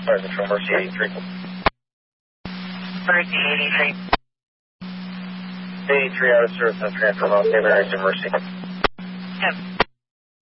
Fire Control, Mercy 83. Mercy 83. 83 out of service on transfer, Los Angeles, Mercy. Yep.